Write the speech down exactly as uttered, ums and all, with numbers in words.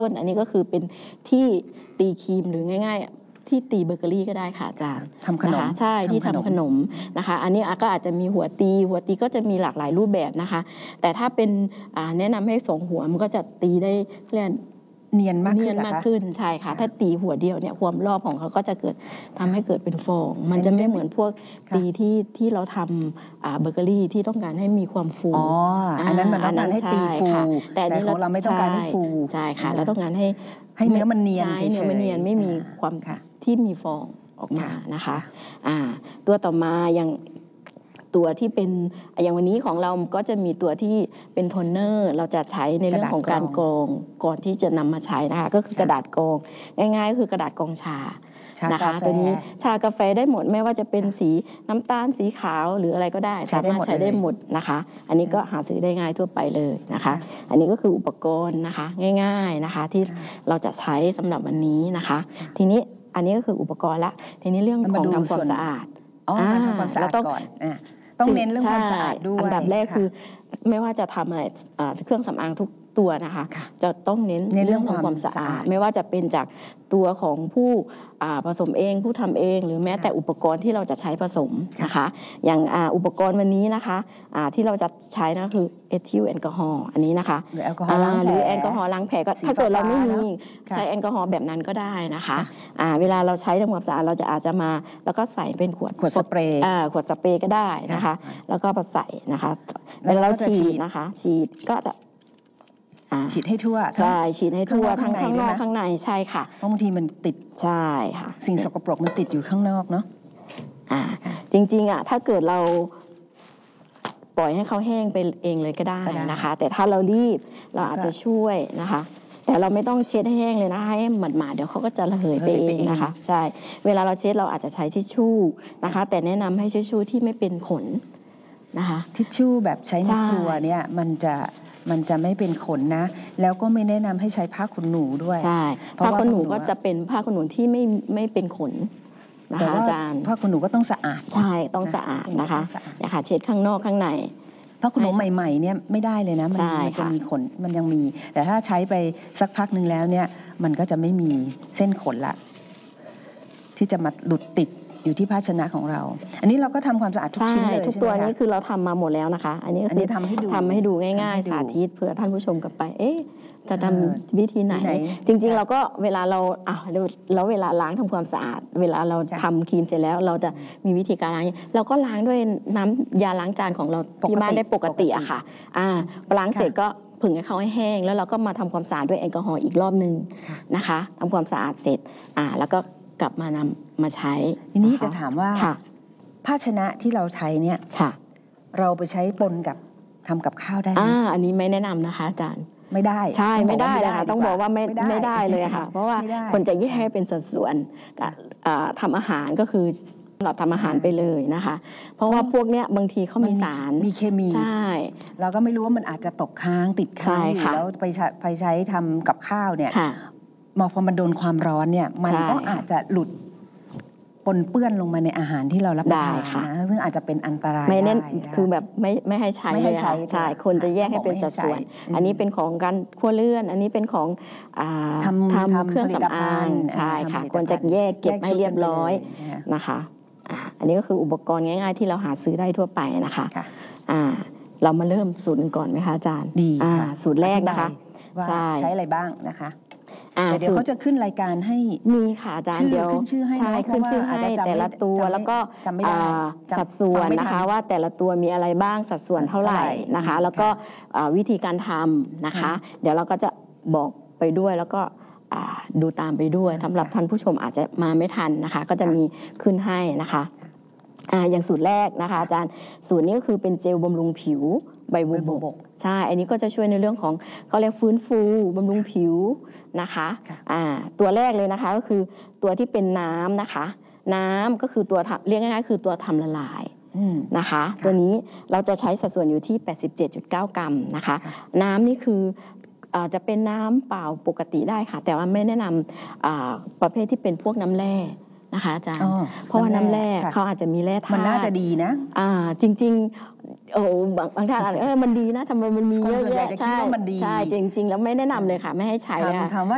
ต้นอันนี้ก็คือเป็นที่ตีครีมหรือง่ายๆที่ตีเบเกอรี่ก็ได้ค่ะอาจารย์ทำขนมใช่ที่ทำขนมนะคะอันนี้ก็อาจจะมีหัวตีหัวตีก็จะมีหลากหลายรูปแบบนะคะแต่ถ้าเป็นแนะนำให้สองหัวมันก็จะตีได้เรียกเนียนมากขึ้นเนียนมากขึ้นใช่ค่ะถ้าตีหัวเดียวเนี่ยความรอบของเขาก็จะเกิดทำให้เกิดเป็นฟองมันจะไม่เหมือนพวกตีที่ที่เราทำเบเกอรี่ที่ต้องการให้มีความฟูอ๋ออันนั้นมันต้องการให้ตีฟูแต่ของเราไม่ต้องการให้ฟูใช่ค่ะเราต้องการให้ให้เนื้อมันเนียนเนื้อมันเนียนไม่มีความที่มีฟองออกมานะคะอ่าตัวต่อมาอย่างตัวที่เป็นอย่างวันนี้ของเราก็จะมีตัวที่เป็นโทนเนอร์เราจะใช้ในเรื่องของการกรองก่อนที่จะนำมาใช้นะคะก็คือกระดาษกรองง่ายๆก็คือกระดาษกรองชานะคะตัวนี้ชากาแฟได้หมดไม่ว่าจะเป็นสีน้ำตาลสีขาวหรืออะไรก็ได้สามารถใช้ได้หมดนะคะอันนี้ก็หาซื้อได้ง่ายทั่วไปเลยนะคะอันนี้ก็คืออุปกรณ์นะคะง่ายๆนะคะที่เราจะใช้สำหรับวันนี้นะคะทีนี้อันนี้ก็คืออุปกรณ์ละทีนี้เรื่องของทำความสะอาดอ๋อทำความสะอาดก่อนต้องเน้นเรื่องความสะอาดด้วยอันดับแรกคือไม่ว่าจะทำอะไรเครื่องสำอางทุกตัวนะคะจะต้องเน้นเรื่องของความสะอาดไม่ว่าจะเป็นจากตัวของผู้ผสมเองผู้ทำเองหรือแม้แต่อุปกรณ์ที่เราจะใช้ผสมนะคะอย่างอุปกรณ์วันนี้นะคะที่เราจะใช้นะคือเอทิลแอลกอฮอล์อันนี้นะคะหรือแอลกอฮอล์ล้างแผลหรือแอลกอฮอล์ล้างแผลก็ถ้าเกิดเราไม่มีใช้แอลกอฮอล์แบบนั้นก็ได้นะคะเวลาเราใช้ทำความสะอาดเราจะอาจจะมาแล้วก็ใส่เป็นขวดขวดสเปรย์ขวดสเปรย์ก็ได้นะคะแล้วก็ใส่นะคะแล้วเราฉีดนะคะฉีดก็จะฉีดให้ทั่วใช่ฉีดให้ทั่วทั้งข้างนอกข้างในใช่ค่ะเพราะบางทีมันติดใช่ค่ะสิ่งสกปรกมันติดอยู่ข้างนอกเนาะอ่าจริงๆอ่ะถ้าเกิดเราปล่อยให้เขาแห้งไปเองเลยก็ได้นะคะแต่ถ้าเรารีบเราอาจจะช่วยนะคะแต่เราไม่ต้องเช็ดให้แห้งเลยนะให้หมาดๆเดี๋ยวเขาก็จะระเหยไปเองนะคะใช่เวลาเราเช็ดเราอาจจะใช้ทิชชู่นะคะแต่แนะนำให้ทิชชู่ที่ไม่เป็นขนนะคะทิชชู่แบบใช้ในครัวเนี่ยมันจะมันจะไม่เป็นขนนะแล้วก็ไม่แนะนำให้ใช้ผ้าขนหนูด้วยใช่ผ้าขนหนูก็จะเป็นผ้าขนหนูที่ไม่ไม่เป็นขนนะคะอาจารย์ผ้าขนหนูก็ต้องสะอาดใช่ต้องสะอาดนะคะอย่าค่ะเช็ดข้างนอกข้างในผ้าขนหนูใหม่ๆเนี่ยไม่ได้เลยนะมันจะมีขนมันยังมีแต่ถ้าใช้ไปสักพักนึงแล้วเนี่ยมันก็จะไม่มีเส้นขนละที่จะมาหลุดติดอยู่ที่ภาชนะของเราอันนี้เราก็ทำความสะอาดทุกชิ้นเลยทุกตัวนี้คือเราทำมาหมดแล้วนะคะอันนี้คือทำให้ดูทำให้ดูง่ายๆสาธิตเผื่อท่านผู้ชมกลับไปเอ๊ะจะทำวิธีไหนจริงๆเราก็เวลาเราอ่ะแล้วเวลาล้างทำความสะอาดเวลาเราทำครีมเสร็จแล้วเราจะมีวิธีการล้างเราก็ล้างด้วยน้ำยาล้างจานของเราที่บ้านได้ปกติอะค่ะอ่าล้างเสร็จก็ผึ่งให้เขาให้แห้งแล้วเราก็มาทำความสะอาดด้วยแอลกอฮอล์อีกรอบนึงนะคะทำความสะอาดเสร็จอ่าแล้วก็กลับมานำมาใช้ทีนี้จะถามว่าภาชนะที่เราใช้เนี่ยเราไปใช้ปนกับทำกับข้าวได้ไหมอ่าอันนี้ไม่แนะนำนะคะอาจารย์ไม่ได้ใช่ไม่ได้เลยค่ะต้องบอกว่าไม่ไม่ได้เลยค่ะเพราะว่าคนจะแยกให้เป็นสัดส่วนทำอาหารก็คือสำหรับทำอาหารไปเลยนะคะเพราะว่าพวกเนี้ยบางทีเขามีสารมีเคมีใช่เราก็ไม่รู้ว่ามันอาจจะตกค้างติดค้างอยู่แล้วไปใช้ไปใช้ทำกับข้าวเนี่ยมองพอมันโดนความร้อนเนี่ยมันก็อาจจะหลุดปนเปื้อนลงมาในอาหารที่เรารับประทานนะซึ่งอาจจะเป็นอันตรายไม่เน้นคือแบบไม่ไม่ให้ใช้ไม่ให้ใช้ใช่คนจะแยกให้เป็นสัดส่วนอันนี้เป็นของการคั่วเลื่อนอันนี้เป็นของทำทำเครื่องสำอางใช่ค่ะควรจะแยกเก็บให้เรียบร้อยนะคะอันนี้ก็คืออุปกรณ์ง่ายๆที่เราหาซื้อได้ทั่วไปนะคะเรามาเริ่มสูตรก่อนไหมคะอาจารย์ดีค่ะสูตรแรกนะคะใช่ใช้อะไรบ้างนะคะเดี๋ยวเขาจะขึ้นรายการให้มีค่ะอาจารย์เดี๋ยวขึ้นชื่อให้ใช่ขึ้นชื่อให้แต่ละตัวแล้วก็สัดส่วนนะคะว่าแต่ละตัวมีอะไรบ้างสัดส่วนเท่าไหร่นะคะแล้วก็วิธีการทำนะคะเดี๋ยวเราก็จะบอกไปด้วยแล้วก็ดูตามไปด้วยสำหรับท่านผู้ชมอาจจะมาไม่ทันนะคะก็จะมีขึ้นให้นะคะอย่างสูตรแรกนะคะอาจารย์สูตรนี้ก็คือเป็นเจลบำรุงผิวใบบัวบกใช่อันนี้ก็จะช่วยในเรื่องของเขาเรียกฟื้นฟูบำรุงผิวนะคะตัวแรกเลยนะคะก็คือตัวที่เป็นน้ำนะคะน้ำก็คือตัวเรียกง่ายๆคือตัวทำละลายนะคะตัวนี้เราจะใช้สัดส่วนอยู่ที่ แปดสิบเจ็ดจุดเก้า กรัมนะคะน้ำนี่คือจะเป็นน้ำเปล่าปกติได้ค่ะแต่ว่าไม่แนะนำประเภทที่เป็นพวกน้ำแร่นะคะอาจารย์เพราะว่าน้ำแร่เขาอาจจะมีแร่ธาตุมันน่าจะดีนะอ่าจริงๆโอ้บางบางท่านอาจจะเออมันดีนะทำไมมันมีเยอะแยะใช่ใช่จริงๆแล้วไม่แนะนำเลยค่ะไม่ให้ใช้เลยค่ะ